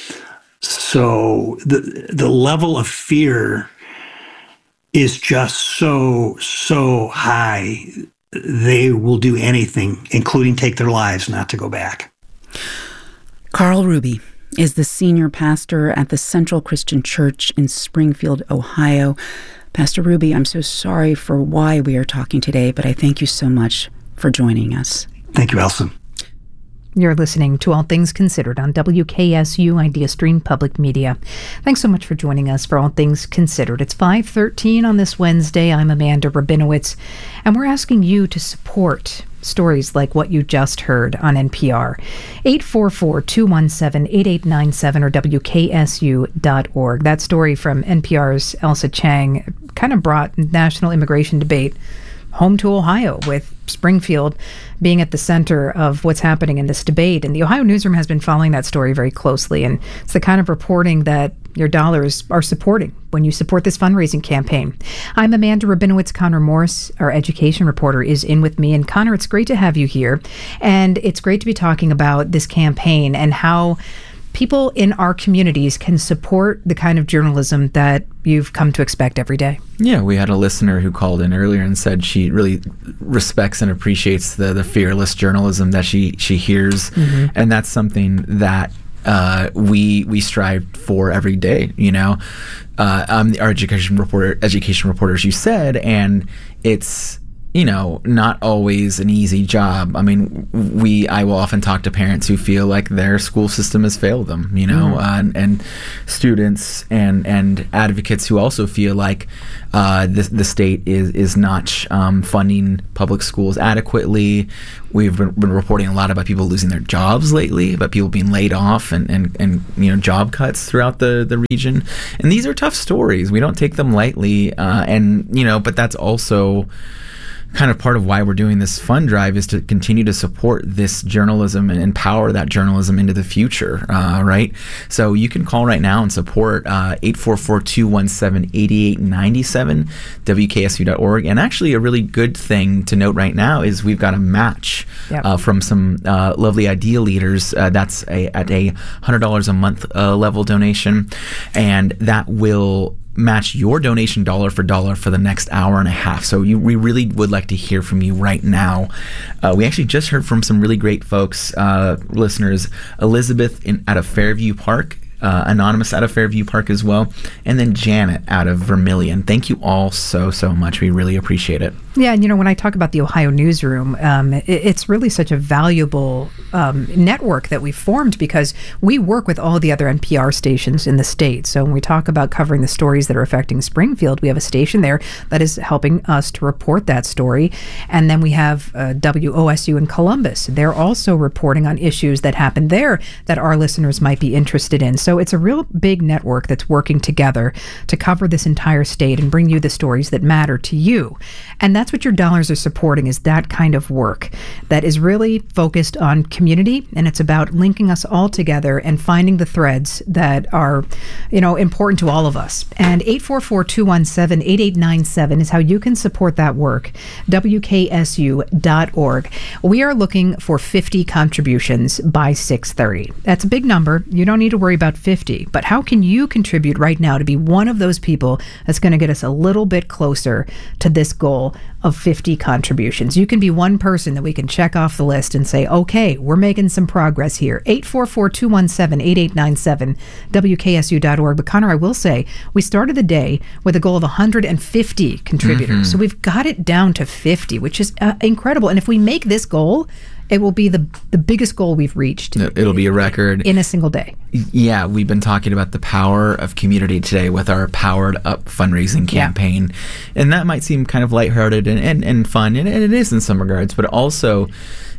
So the the level of fear is just so, so high. They will do anything, including take their lives, not to go back. Carl Ruby is the senior pastor at the Central Christian Church in Springfield, Ohio. Pastor Ruby, I'm so sorry for why we are talking today, but I thank you so much for joining us. Thank you, Elsa. You're listening to All Things Considered on W K S U IdeaStream Public Media. Thanks so much for joining us for All Things Considered. It's five thirteen on this Wednesday. I'm Amanda Rabinowitz, and we're asking you to support stories like what you just heard on N P R. eight four four, two one seven, eight eight nine seven or W K S U dot org. That story from N P R's Elsa Chang kind of brought national immigration debate home to Ohio, with Springfield being at the center of what's happening in this debate. And the Ohio Newsroom has been following that story very closely. And it's the kind of reporting that your dollars are supporting when you support this fundraising campaign. I'm Amanda Rabinowitz. Connor Morris, our education reporter, is in with me. And Connor, it's great to have you here. And it's great to be talking about this campaign and how people in our communities can support the kind of journalism that you've come to expect every day? Yeah, we had a listener who called in earlier and said she really respects and appreciates the the fearless journalism that she she hears, mm-hmm. and that's something that uh, we we strive for every day. You know, uh, I'm our education reporter, education reporter, as you said, and it's, you know, not always an easy job. I mean, we, I will often talk to parents who feel like their school system has failed them, you know, mm. uh, and, and students and, and advocates who also feel like uh, the, the state is, is not um, funding public schools adequately. We've been, been reporting a lot about people losing their jobs lately, about people being laid off and, and, and you know, job cuts throughout the, the region. And these are tough stories. We don't take them lightly. Uh, and, you know, but that's also kind of part of why we're doing this fund drive, is to continue to support this journalism and empower that journalism into the future, uh, right? So you can call right now and support uh, eight four four, two one seven, eight eight nine seven, W K S U dot org. And actually a really good thing to note right now is we've got a match yep. uh, from some uh, lovely IDEA leaders. Uh, that's a, at a one hundred dollars a month uh, level donation, and that will match your donation dollar for dollar for the next hour and a half. So you, we really would like to hear from you right now. Uh, we actually just heard from some really great folks, uh, listeners, Elizabeth in, out of Fairview Park, uh, Anonymous out of Fairview Park as well, and then Janet out of Vermilion. Thank you all so, so much. We really appreciate it. Yeah, and you know, when I talk about the Ohio Newsroom, um, it, it's really such a valuable um, network that we formed, because we work with all the other N P R stations in the state. So when we talk about covering the stories that are affecting Springfield, we have a station there that is helping us to report that story. And then we have uh, W O S U in Columbus. They're also reporting on issues that happen there that our listeners might be interested in. So it's a real big network that's working together to cover this entire state and bring you the stories that matter to you. And that's what your dollars are supporting, is that kind of work that is really focused on community, and it's about linking us all together and finding the threads that are, you know, important to all of us. And eight four four, two one seven, eight eight nine seven is how you can support that work. W K S U dot org. We are looking for fifty contributions by six thirty. That's a big number. You don't need to worry about fifty, but how can you contribute right now to be one of those people that's going to get us a little bit closer to this goal of fifty contributions? You can be one person that we can check off the list and say, okay, we're making some progress here. eight four four, two one seven, eight eight nine seven, W K S U dot org. But Connor, I will say, we started the day with a goal of one hundred fifty contributors. Mm-hmm. So we've got it down to fifty, which is uh, incredible. And if we make this goal, it will be the the biggest goal we've reached. It'll be a record. In a single day. Yeah, we've been talking about the power of community today with our Powered Up fundraising campaign. Yeah. And that might seem kind of lighthearted and, and, and fun, and, and it is in some regards, but also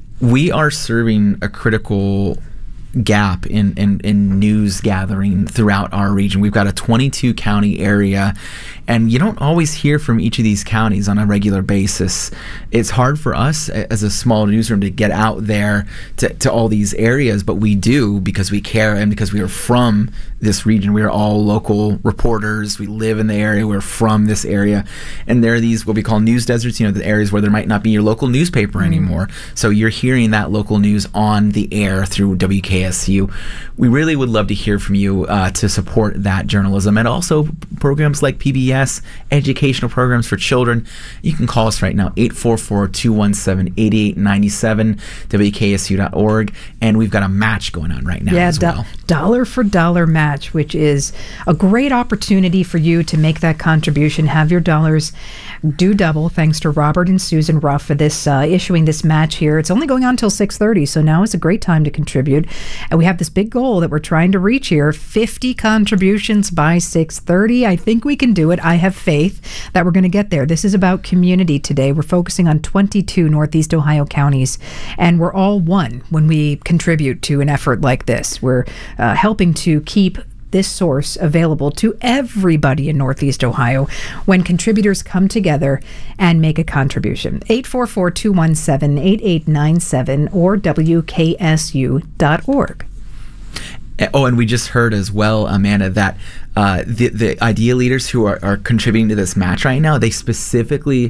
we are serving a critical gap in, in, in news gathering throughout our region. We've got a twenty-two county area, and you don't always hear from each of these counties on a regular basis. It's hard for us as a small newsroom to get out there to, to all these areas, but we do because we care and because we are from this region. We are all local reporters. We live in the area. We're from this area. And there are these, what we call news deserts, you know, the areas where there might not be your local newspaper anymore. Mm-hmm. So you're hearing that local news on the air through W K S U. We really would love to hear from you uh, to support that journalism, and also programs like P B S, educational programs for children. You can call us right now, eight four four, two one seven, eight eight nine seven, W K S U dot org. And we've got a match going on right now yeah, as do- well. Dollar for dollar match, which is a great opportunity for you to make that contribution, have your dollars do double. Thanks to Robert and Susan Ruff for this uh, issuing this match here. It's only going on until six thirty, so now is a great time to contribute. And we have this big goal that we're trying to reach here, fifty contributions by six thirty. I think we can do it. I have faith that we're going to get there. This is about community today. We're focusing on twenty-two Northeast Ohio counties, and we're all one when we contribute to an effort like this. We're uh, helping to keep this source available to everybody in Northeast Ohio when contributors come together and make a contribution. eight four four, two one seven, eight eight nine seven or W K S U dot org. Oh, and we just heard as well, Amanda, that uh, the, the IDEA leaders who are, are contributing to this match right now, they specifically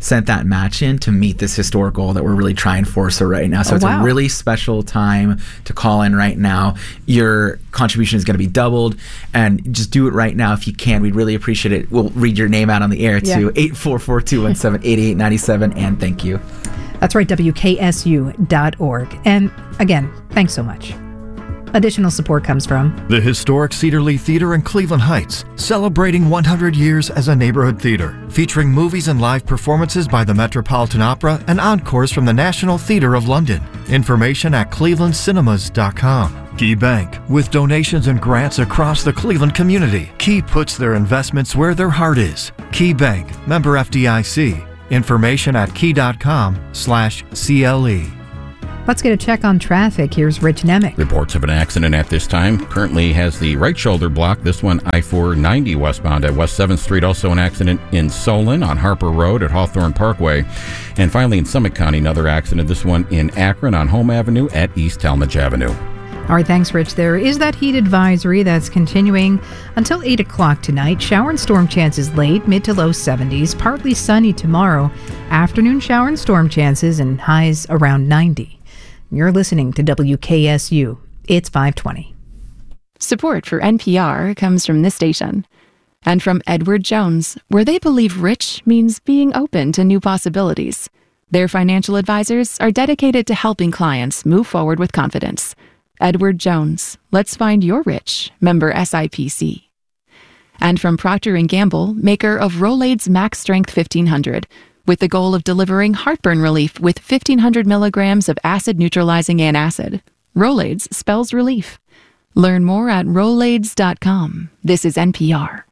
sent that match in to meet this historic goal that we're really trying for so right now. So oh, it's wow. a really special time to call in right now. Your contribution is going to be doubled, and just do it right now if you can. We'd really appreciate it. We'll read your name out on the air Yeah. to eight four four, two one seven, eight eight nine seven, and thank you. That's right, W K S U dot org. And again, thanks so much. Additional support comes from the historic Cedar Lee Theater in Cleveland Heights, celebrating one hundred years as a neighborhood theater, featuring movies and live performances by the Metropolitan Opera and encores from the National Theatre of London. Information at cleveland cinemas dot com. Key Bank, with donations and grants across the Cleveland community. Key puts their investments where their heart is. Key Bank, member F D I C. Information at key.com slash CLE. Let's get a check on traffic. Here's Rich Nemick. Reports of an accident at this time. Currently has the right shoulder blocked. This one, I four ninety westbound at West seventh Street. Also an accident in Solon on Harper Road at Hawthorne Parkway. And finally in Summit County, another accident. This one in Akron on Home Avenue at East Talmadge Avenue. All right, thanks, Rich. There is that heat advisory that's continuing until eight o'clock tonight. Shower and storm chances late, mid to low seventies. Partly sunny tomorrow. Afternoon shower and storm chances and highs around ninety. You're listening to W K S U. It's five twenty. Support for N P R comes from this station and from Edward Jones, where they believe rich means being open to new possibilities. Their financial advisors are dedicated to helping clients move forward with confidence. Edward Jones, let's find your rich, member S I P C. And from Procter and Gamble, maker of Rolaids Max Strength fifteen hundred, with the goal of delivering heartburn relief with fifteen hundred milligrams of acid-neutralizing antacid. Rolaids spells relief. Learn more at rolaids dot com. This is N P R.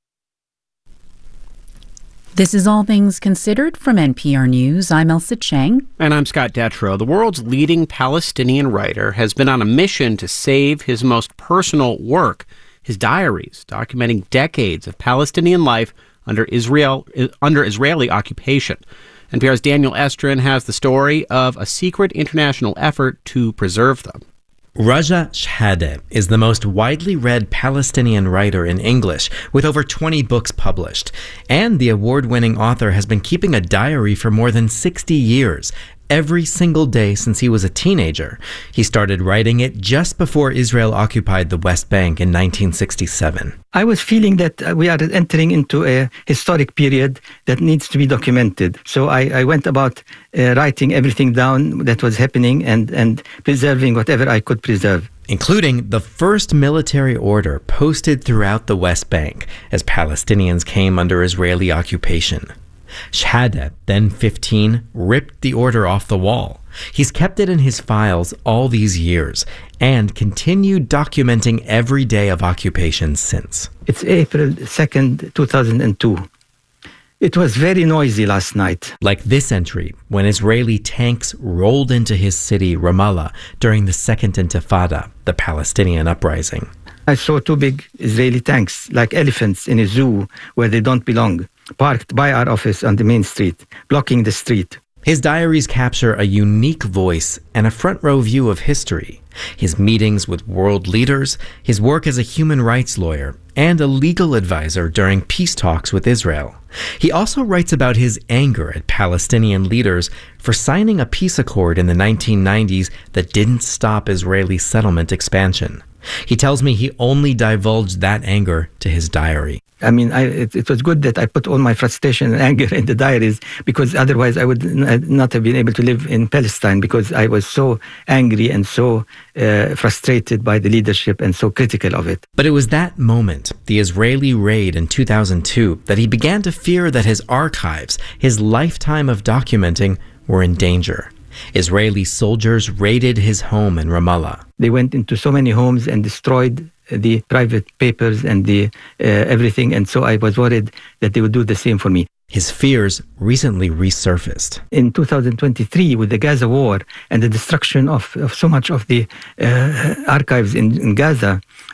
This is All Things Considered from N P R News. I'm Elsa Chang. And I'm Scott Detrow. The world's leading Palestinian writer has been on a mission to save his most personal work, his diaries, documenting decades of Palestinian life under Israel under Israeli occupation. N P R's Daniel Estrin has the story of a secret international effort to preserve them. Raja Shehadeh is the most widely read Palestinian writer in English, with over twenty books published. And the award-winning author has been keeping a diary for more than sixty years, every single day since he was a teenager. He started writing it just before Israel occupied the West Bank in nineteen sixty-seven. I was feeling that we are entering into a historic period that needs to be documented. So I, I went about uh, writing everything down that was happening and, and preserving whatever I could preserve. Including the first military order posted throughout the West Bank as Palestinians came under Israeli occupation. Shehadeh, then fifteen, ripped the order off the wall. He's kept it in his files all these years and continued documenting every day of occupation since. It's April second, two thousand two. It was very noisy last night. Like this entry, when Israeli tanks rolled into his city, Ramallah, during the Second Intifada, the Palestinian uprising. I saw two big Israeli tanks, like elephants in a zoo where they don't belong, parked by our office on the main street, blocking the street. His diaries capture a unique voice and a front row view of history. His meetings with world leaders, his work as a human rights lawyer, and a legal advisor during peace talks with Israel. He also writes about his anger at Palestinian leaders for signing a peace accord in the nineteen nineties that didn't stop Israeli settlement expansion. He tells me he only divulged that anger to his diary. I mean, I, it, it was good that I put all my frustration and anger in the diaries, because otherwise I would n- not have been able to live in Palestine, because I was so angry and so uh, frustrated by the leadership and so critical of it. But it was that moment, the Israeli raid in two thousand two, that he began to fear that his archives, his lifetime of documenting, were in danger. Israeli soldiers raided his home in Ramallah. They went into so many homes and destroyed the private papers and the uh, everything, and so I was worried that they would do the same for me. His fears recently resurfaced. In two thousand twenty-three, with the Gaza war and the destruction of, of so much of the uh, archives in, in Gaza,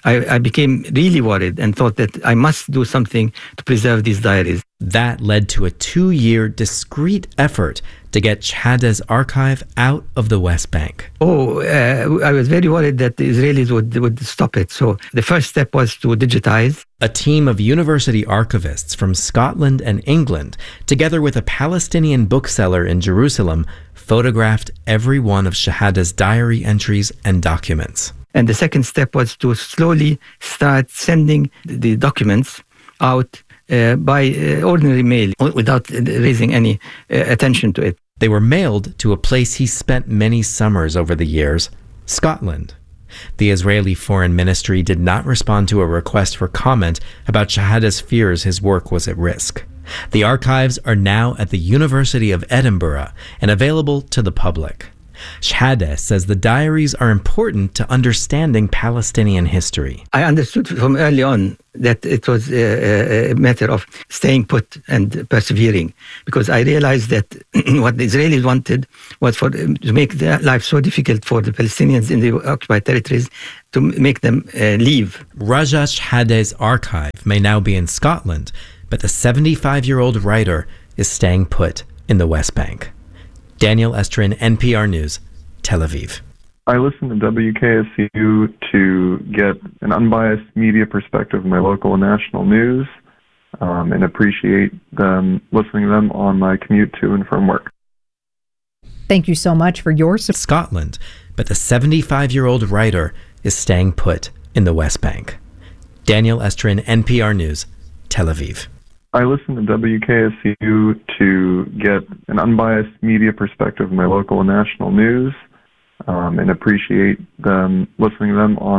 I, I became really worried and thought that I must do something to preserve these diaries. That led to a two-year discreet effort to get Shahada's archive out of the West Bank. Oh, uh, I was very worried that the Israelis would, would stop it. So the first step was to digitize. A team of university archivists from Scotland and England, together with a Palestinian bookseller in Jerusalem, photographed every one of Shahada's diary entries and documents. And the second step was to slowly start sending the documents out uh, by uh, ordinary mail without raising any uh, attention to it. They were mailed to a place he spent many summers over the years, Scotland. The Israeli Foreign Ministry did not respond to a request for comment about Shahada's fears his work was at risk. The archives are now at the University of Edinburgh and available to the public. Shahada says the diaries are important to understanding Palestinian history. I understood from early on that it was a, a matter of staying put and persevering, because I realized that what the Israelis wanted was for to make their life so difficult for the Palestinians in the occupied territories to make them uh, leave. Raja Shahada's archive may now be in Scotland, but the seventy-five-year-old writer is staying put in the West Bank. Daniel Estrin, N P R News, Tel Aviv. I listen to W K S U to get an unbiased media perspective of my local and national news, um, and appreciate them listening to them on my commute to and from work. Thank you so much for your support. Scotland, but the seventy-five-year-old writer is staying put in the West Bank. Daniel Estrin, N P R News, Tel Aviv. I listen to W K S U to get an unbiased media perspective of my local and national news, um, and appreciate them listening to them on